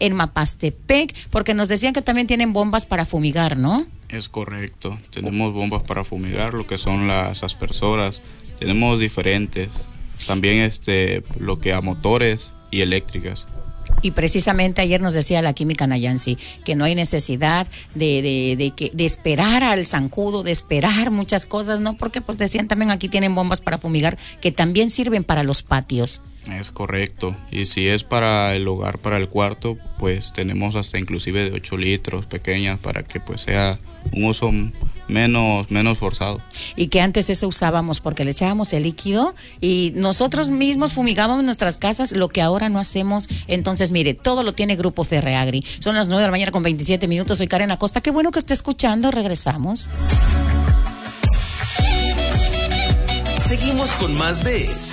en Mapastepec, porque nos decían que también tienen bombas para fumigar, ¿no? Es correcto, tenemos bombas para fumigar, lo que son las aspersoras, tenemos diferentes, también lo que a motores y eléctricas. Y precisamente ayer nos decía la química Nayansi que no hay necesidad de esperar al zancudo, de esperar muchas cosas, ¿no? Porque pues decían también aquí tienen bombas para fumigar que también sirven para los patios. Es correcto, y si es para el hogar, para el cuarto, pues tenemos hasta inclusive de 8 litros pequeñas para que pues sea un uso menos forzado. Y que antes eso usábamos porque le echábamos el líquido y nosotros mismos fumigábamos nuestras casas, lo que ahora no hacemos. Entonces, mire, todo lo tiene Grupo Ferreagri. Son las 9 de la mañana con 27 minutos. Soy Karen Acosta. Qué bueno que esté escuchando. Regresamos. Seguimos con más de